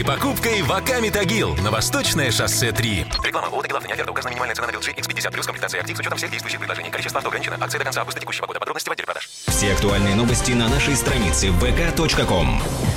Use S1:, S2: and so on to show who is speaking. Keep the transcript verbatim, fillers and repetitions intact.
S1: Покупкой Ваками Тагил на Восточное шоссе три.
S2: Реклама. У Тагила не оферта. Указана минимальная цена на джи икс пятьдесят плюс комплектация актив с учетом всех действующих предложений. Количество авто ограничено. Акция до конца августа текущего года. Подробности в отделе продаж.
S3: Все актуальные новости на нашей странице вэ ка точка ком.